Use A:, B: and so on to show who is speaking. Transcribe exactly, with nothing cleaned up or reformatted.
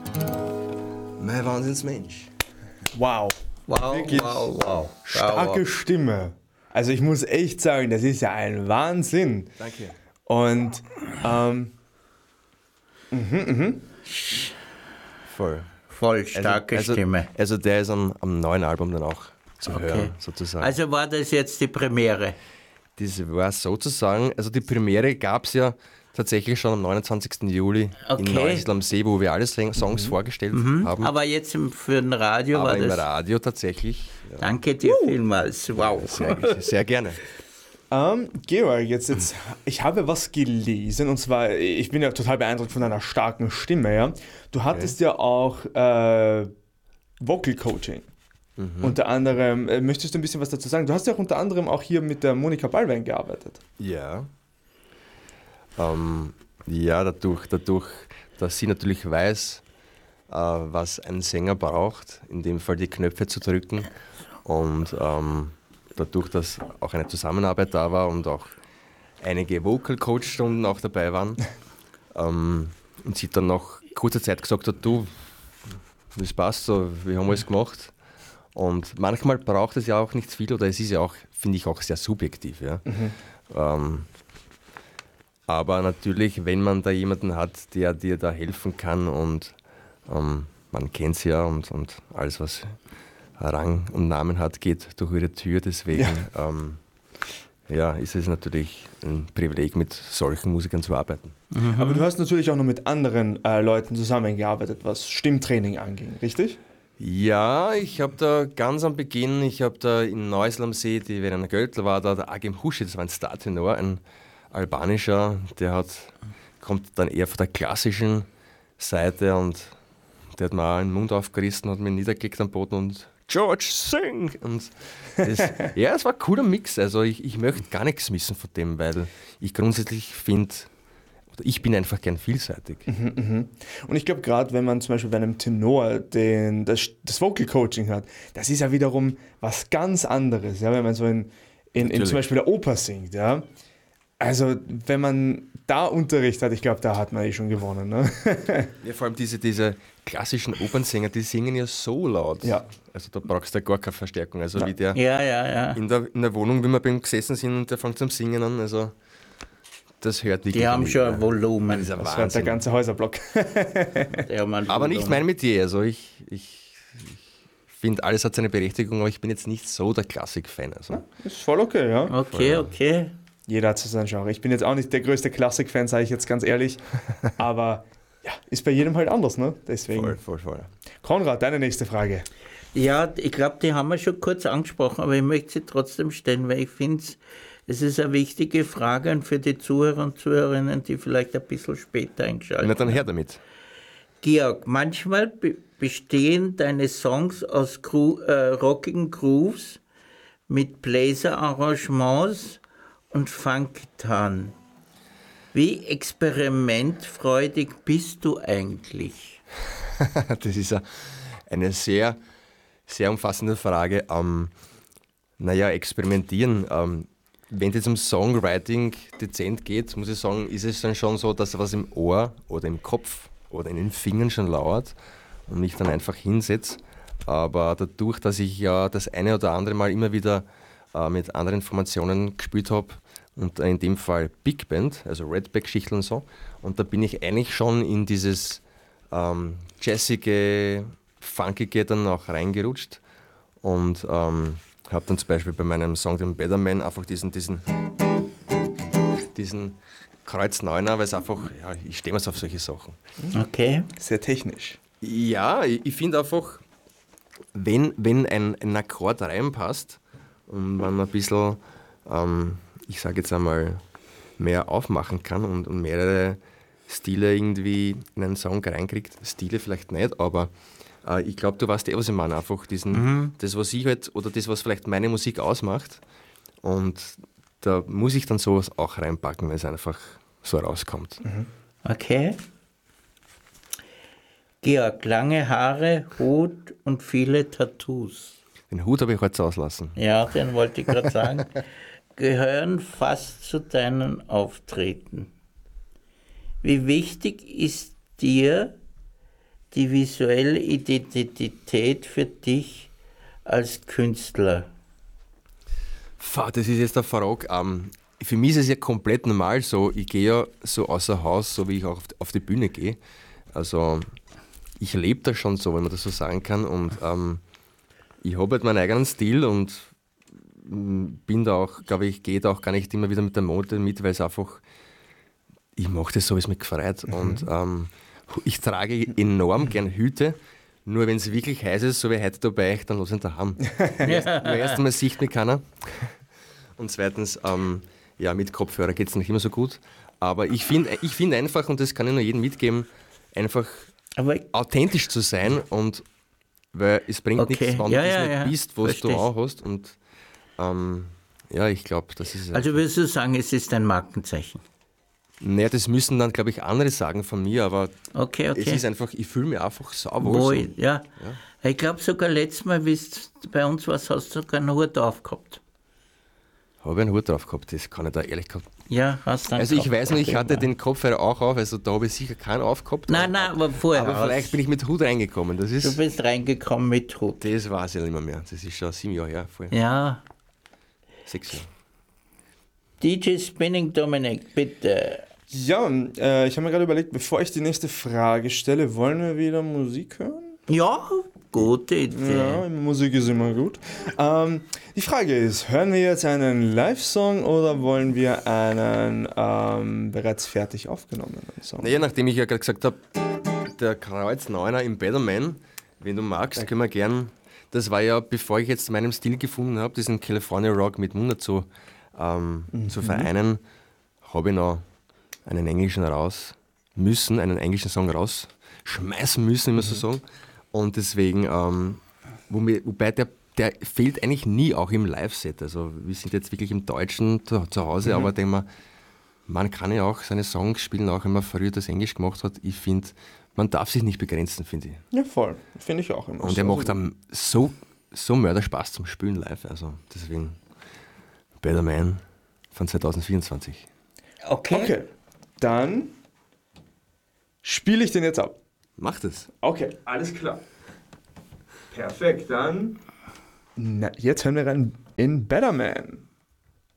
A: Mein Wahnsinnsmensch.
B: Wow.
C: Wow,
B: Wirklich
C: wow, wow.
B: Starke
C: wow.
B: Stimme. Also ich muss echt sagen, das ist ja ein Wahnsinn.
A: Danke.
B: Und ähm,
A: Voll.
C: Voll starke
A: also,
C: Stimme.
A: Also der ist am, am neuen Album dann auch zu
C: Okay.
A: hören, sozusagen.
C: Also war das jetzt die Premiere?
A: Das war sozusagen, also die Premiere gab es ja tatsächlich schon am neunundzwanzigsten Juli
C: Okay.
A: in Neusiedl am See, wo wir alle Songs vorgestellt haben.
C: Aber jetzt im- für ein Radio
A: Aber
C: war
A: im
C: das...
A: Radio tatsächlich. Ja,
C: Danke dir vielmals. Wow.
A: sehr, sehr gerne.
B: ähm, Georg, jetzt, jetzt, ich habe was gelesen und zwar, ich bin ja total beeindruckt von deiner starken Stimme. Ja? Du hattest ja auch äh, Vocal Coaching. Unter anderem, äh, möchtest du ein bisschen was dazu sagen? Du hast ja auch unter anderem auch hier mit der Monika Ballwein gearbeitet.
A: Ja. Ähm, ja, dadurch, dadurch, dass sie natürlich weiß, äh, was ein Sänger braucht, in dem Fall die Knöpfe zu drücken. Und ähm, dadurch, dass auch eine Zusammenarbeit da war und auch einige Vocal-Coach-Stunden auch dabei waren, ähm, und sie dann nach kurzer Zeit gesagt hat, du, das passt so, wir haben alles gemacht. Und manchmal braucht es ja auch nicht viel, oder es ist ja auch, finde ich, auch sehr subjektiv. Ja?
B: Mhm.
A: Ähm, aber natürlich, wenn man da jemanden hat, der dir da helfen kann und ähm, man kennt es ja und, und alles, was Rang und Namen hat, geht durch ihre Tür. Deswegen ja. Ähm, ja, ist es natürlich ein Privileg, mit solchen Musikern zu arbeiten.
B: Mhm. Aber du hast natürlich auch noch mit anderen äh, Leuten zusammengearbeitet, was Stimmtraining anging, richtig?
A: Ja, ich habe da ganz am Beginn, ich habe da in Neusiedl am See, die Verena Göttl war da, der Agim Huschi, das war ein Startenor, ein albanischer, der hat, kommt dann eher von der klassischen Seite und der hat mir auch den Mund aufgerissen, hat mich niedergelegt am Boden und George, sing! Und das, ja, es war ein cooler Mix, also ich, ich möchte gar nichts missen von dem, weil ich grundsätzlich finde, ich bin einfach gern vielseitig.
B: Mhm, mhm. Und ich glaube, gerade wenn man zum Beispiel bei einem Tenor den, das, das Vocal Coaching hat, das ist ja wiederum was ganz anderes, ja, wenn man so in, in, in zum Beispiel der Oper singt. Ja. Also wenn man da Unterricht hat, ich glaube, da hat man eh schon gewonnen. Ne?
A: Ja, vor allem diese, diese klassischen Opernsänger, die singen ja so laut.
B: Ja.
A: Also da brauchst du ja gar keine Verstärkung. Also wie der,
C: Ja, ja, ja.
A: In, der in der Wohnung, wie wir beim gesessen sind und der fängt zum Singen an, also das hört wirklich.
C: Die haben
A: nicht,
C: schon
A: ja.
C: ein Volumen.
A: Das ist ein
B: Das hört der ganze Häuserblock.
C: Die haben ein
A: Aber
C: Volumen.
A: nicht mein Metier. Also ich, ich, ich finde, alles hat seine Berechtigung, aber ich bin jetzt nicht so der Klassik-Fan. Also.
B: Ist voll okay, ja.
C: Okay, okay.
B: Jeder hat so sein Genre. Ich bin jetzt auch nicht der größte Klassik-Fan, sage ich jetzt ganz ehrlich. Aber ja, ist bei jedem halt anders, ne? Deswegen.
A: Voll, voll, voll.
B: Konrad, deine nächste Frage.
C: Ja, ich glaube, die haben wir schon kurz angesprochen, aber ich möchte sie trotzdem stellen, weil ich finde, es ist eine wichtige Frage und für die Zuhörer und Zuhörerinnen, die vielleicht ein bisschen später eingeschaltet
A: Na dann her damit.
C: Georg, manchmal be- bestehen deine Songs aus Gro- äh, rockigen Grooves mit Bläserarrangements und Funkgitarren. Wie experimentfreudig bist du eigentlich?
A: Das ist a- eine sehr, sehr umfassende Frage. Ähm, naja, experimentieren. Ähm, wenn es jetzt um Songwriting dezent geht, muss ich sagen, ist es dann schon so, dass was im Ohr oder im Kopf oder in den Fingern schon lauert und mich dann einfach hinsetze. Aber dadurch, dass ich ja das eine oder andere Mal immer wieder äh, mit anderen Formationen gespielt habe und in dem Fall Big Band, also Redback-Geschichten und so, und da bin ich eigentlich schon in dieses ähm, jazzige, funkige dann auch reingerutscht und ähm, habe dann zum Beispiel bei meinem Song dem Better Man einfach diesen, diesen, diesen Kreuz-Neuner, weil es einfach, ja, ich stehe mir so auf solche Sachen.
C: Okay.
B: Sehr technisch.
A: Ja, ich, ich finde einfach, wenn, wenn ein, ein Akkord reinpasst und man ein bisschen, ähm, ich sage jetzt einmal, mehr aufmachen kann und, und mehrere Stile irgendwie in einen Song reinkriegt, Stile vielleicht nicht, aber äh, ich glaube, du weißt eh, was ich meine, einfach diesen, mhm. das, was ich halt, oder das, was vielleicht meine Musik ausmacht, und da muss ich dann sowas auch reinpacken, weil es einfach so rauskommt.
B: Mhm.
C: Okay. Georg, lange Haare, Hut und viele Tattoos.
A: Den Hut habe ich heute auslassen.
C: Ja, den wollte ich gerade sagen. Gehören fast zu deinen Auftreten. Wie wichtig ist dir die visuelle Identität für dich als Künstler?
A: Das ist jetzt eine Frage. Ähm, für mich ist es ja komplett normal so. Ich gehe ja so außer Haus, so wie ich auch auf die Bühne gehe. Also ich lebe da schon so, wenn man das so sagen kann. Und ähm, ich habe halt meinen eigenen Stil und bin da auch, glaube ich, gehe da auch gar nicht immer wieder mit der Mode mit, weil es einfach, ich mache das so, wie es mich gefreut. Mhm. Und ähm, ich trage enorm gern Hüte. Nur wenn es wirklich heiß ist, so wie heute da bei euch, dann lass ihn daheim. Nur erst einmal sieht mich keiner. Und zweitens, ähm, ja, mit Kopfhörer geht es nicht immer so gut. Aber ich finde ich find einfach, und das kann ich nur jedem mitgeben, einfach Aber authentisch zu sein. Und weil es bringt okay. nichts, wenn
C: ja,
A: du
C: ja,
A: nicht
C: ja.
A: bist, was du auch hast. Und ähm, ja, ich glaube, das ist...
C: Also würdest du sagen, es ist ein Markenzeichen?
A: Naja, das müssen dann, glaube ich, andere sagen von mir, aber
C: okay, okay.
A: es ist einfach, ich fühle mich einfach sauber.
C: Wo
A: so.
C: ich, ja. ja. Ich glaube sogar letztes Mal, wie es bei uns war, hast du sogar einen Hut aufgehabt.
A: Habe ich einen Hut drauf gehabt, das kann ich da ehrlich gehabt.
C: Ja, hast du einen
A: Also ich weiß nicht, ich hatte den Kopfhörer auch auf, also da habe ich sicher keinen aufgehabt.
C: Nein, nein, aber vorher.
A: Aber vielleicht bin ich mit Hut reingekommen. Das ist,
C: du bist reingekommen mit Hut.
A: Das weiß ich nicht mehr, mehr. Das ist schon sieben Jahre her. Voll.
C: Ja.
A: Sechs Jahre.
C: D J Spinning Dominik, bitte.
B: Ja, äh, ich habe mir gerade überlegt, bevor ich die nächste Frage stelle, wollen wir wieder Musik hören?
C: Ja, gute Idee.
B: Ja, Musik ist immer gut. Ähm, die Frage ist, hören wir jetzt einen Live-Song oder wollen wir einen ähm, bereits fertig aufgenommenen Song?
A: Naja, nachdem ich ja gerade gesagt habe, der Kreuz Neuner im Better Man, wenn du magst, können wir gern, das war ja, bevor ich jetzt meinen Stil gefunden habe, diesen California Rock mit Munda zu, ähm, mhm. zu vereinen, habe ich noch einen englischen raus müssen, einen englischen Song rausschmeißen müssen, immer mhm. so sagen. Und deswegen, ähm, wo mir, wobei der, der fehlt eigentlich nie auch im Live-Set. Also wir sind jetzt wirklich im Deutschen zu, zu Hause, mhm. aber denke mal, man kann ja auch seine Songs spielen, auch wenn man früher das Englisch gemacht hat. Ich finde, man darf sich nicht begrenzen, finde ich.
B: Ja, voll. Finde ich auch immer.
A: Und er macht dann so, so Mörderspaß zum Spielen live. Also deswegen Better Man von zwanzig vierundzwanzig.
B: Okay. Okay. Dann spiele ich den jetzt ab.
A: Mach das.
B: Okay, alles klar. Perfekt, dann... Na, jetzt hören wir rein in Better Man.